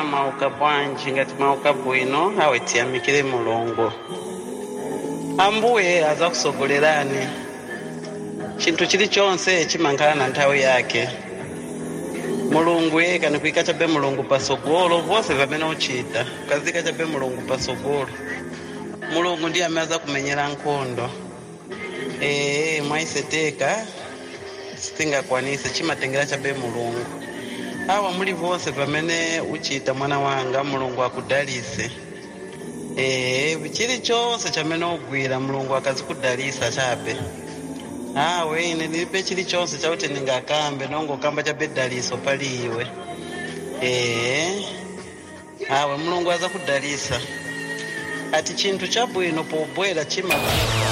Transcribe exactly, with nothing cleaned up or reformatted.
mauka bwanji ngati mauka bwino awe tiyamikire mulungu. Ambuye azakusogolerani. Chinthu chilichonse chimankhana na nthawi yake. Mulungu yeka nikuika chabe mulungu pasogolo vose vamene uchita ukazika chabe mulungu pasogolo. Mulungu ndiye amaza kumenyera nkhondo. Eh mwaiseteka sitingakwanise chimatengera chabe mulungu. Awa muli vose vamene uchita mwana wanga mulungu akudalise. Eh chilichonse chamene ugwira mulungu akazikudalisa chabe. Awe ine nilipe chilichonse chauti ningakambe nongo kamba chabe daliso pali iwe. Eh awe mulungu aza kudalisa. Ati chinthu chabwino pobwera chimabwera